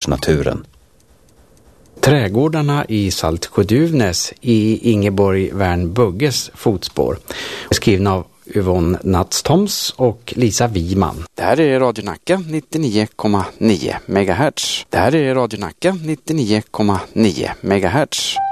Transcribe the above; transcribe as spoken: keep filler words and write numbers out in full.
för naturen. Trädgårdarna i Saltsjö-Duvnäs i Ingeborg Wernbugges fotspår. Skriven av Yvonne Natstoms och Lisa Wiman. Det här är Radio Nacka nittionio komma nio megahertz. Det här är Radio Nacka nittionio komma nio megahertz.